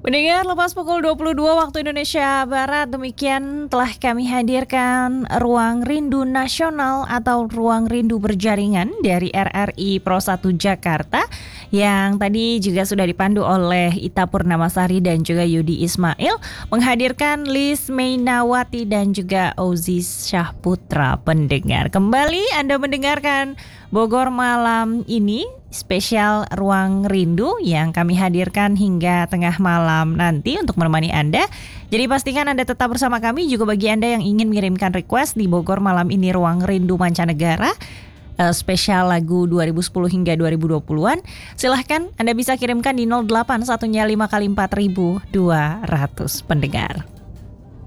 Pendengar, lepas pukul 22 waktu Indonesia Barat, demikian telah kami hadirkan Ruang Rindu Nasional atau Ruang Rindu Berjaringan dari RRI Pro 1 Jakarta yang tadi juga sudah dipandu oleh Ita Purnamasari dan juga Yudi Ismail, menghadirkan Liz Mainawati dan juga Ozis Syahputra. Pendengar, kembali Anda mendengarkan Bogor Malam ini, spesial Ruang Rindu yang kami hadirkan hingga tengah malam nanti untuk menemani Anda. Jadi pastikan Anda tetap bersama kami. Juga bagi Anda yang ingin mengirimkan request di Bogor Malam ini Ruang Rindu Mancanegara, spesial lagu 2010 hingga 2020-an, silahkan Anda bisa kirimkan di 081 5 kali 4200 pendengar.